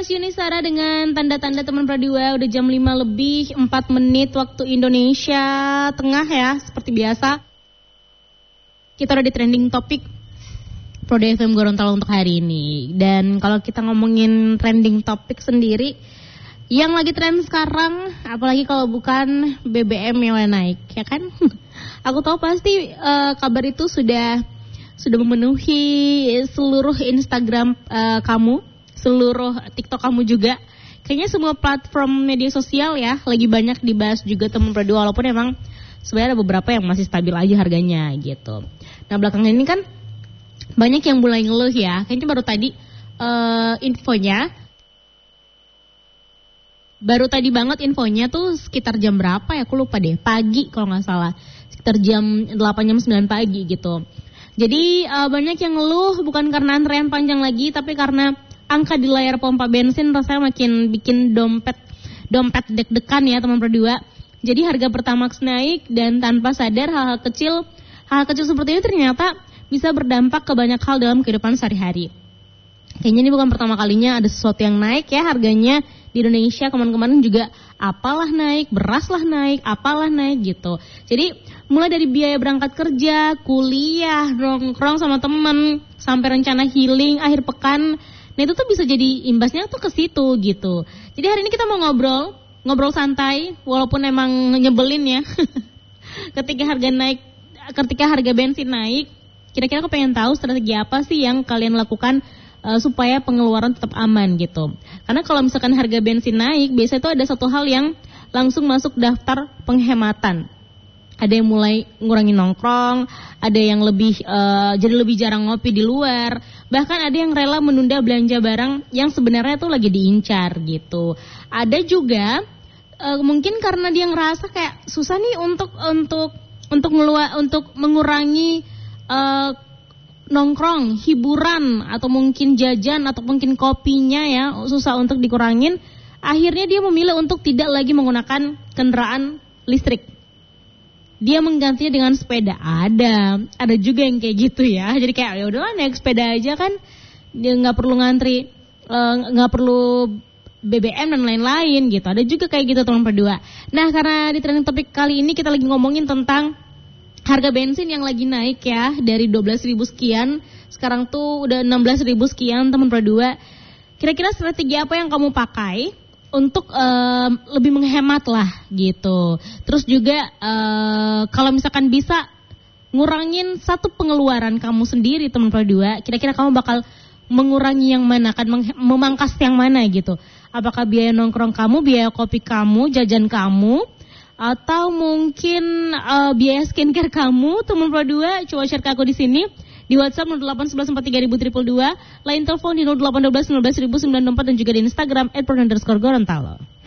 Yuni Sara dengan tanda-tanda teman Pradua. Udah jam 5 lebih 4 menit waktu Indonesia Tengah ya. Seperti biasa kita udah di trending topik Prodea FM Gorontalo untuk hari ini. Dan kalau kita ngomongin trending topik sendiri, yang lagi tren sekarang, apalagi kalau bukan BBM yang naik, ya kan? Aku tahu pasti kabar itu sudah memenuhi seluruh Instagram kamu, seluruh TikTok kamu juga. Kayaknya semua platform media sosial ya lagi banyak dibahas juga teman Pradua, walaupun emang sebenarnya ada beberapa yang masih stabil aja harganya gitu. Nah belakangan ini kan banyak yang mulai ngeluh ya. Kayaknya baru tadi infonya. Baru tadi banget infonya tuh sekitar jam berapa ya, aku lupa deh, pagi kalau gak salah. Sekitar jam 8 jam 9 pagi gitu. Jadi banyak yang ngeluh bukan karena antrean panjang lagi, tapi karena angka di layar pompa bensin rasanya makin bikin dompet deg-degan ya teman Pradua. Jadi harga Pertamax naik dan tanpa sadar hal-hal kecil seperti ini ternyata bisa berdampak ke banyak hal dalam kehidupan sehari-hari. Kayaknya ini bukan pertama kalinya ada sesuatu yang naik ya harganya di Indonesia. Kemarin-kemarin juga apalah naik, beras lah naik, apalah naik gitu. Jadi mulai dari biaya berangkat kerja, kuliah, nongkrong sama temen, sampai rencana healing akhir pekan. Nah itu tuh bisa jadi imbasnya tuh ke situ gitu. Jadi hari ini kita mau ngobrol santai, walaupun emang nyebelin ya. Ketika harga bensin naik, kira-kira aku pengen tahu strategi apa sih yang kalian lakukan supaya pengeluaran tetap aman gitu. Karena kalau misalkan harga bensin naik, biasanya itu ada satu hal yang langsung masuk daftar penghematan. Ada yang mulai ngurangin nongkrong, ada yang jadi lebih jarang ngopi di luar, bahkan ada yang rela menunda belanja barang yang sebenarnya tuh lagi diincar gitu. Ada juga mungkin karena dia ngerasa kayak susah nih untuk mengurangi nongkrong, hiburan, atau mungkin jajan, atau mungkin kopinya ya, susah untuk dikurangin. Akhirnya dia memilih untuk tidak lagi menggunakan kendaraan listrik. Dia menggantinya dengan sepeda. Ada juga yang kayak gitu ya. Jadi kayak ya udahlah naik sepeda aja kan, dia nggak perlu ngantri, nggak perlu BBM dan lain-lain gitu. Ada juga kayak gitu teman Pradua. Nah karena di trending topik kali ini kita lagi ngomongin tentang harga bensin yang lagi naik ya, dari 12.000 sekian, sekarang tuh udah 16.000 sekian teman Pradua. Kira-kira strategi apa yang kamu pakai untuk lebih menghemat lah gitu. Terus juga kalau misalkan bisa ngurangin satu pengeluaran kamu sendiri teman Pradua, kira-kira kamu bakal mengurangi yang mana, akan memangkas yang mana gitu. Apakah biaya nongkrong kamu, biaya kopi kamu, jajan kamu, atau mungkin biaya skincare kamu teman Pradua. Coba share ke aku di sini di WhatsApp 08114322, lain telepon di 0812 19094 dan juga di Instagram @pro_gorontalo.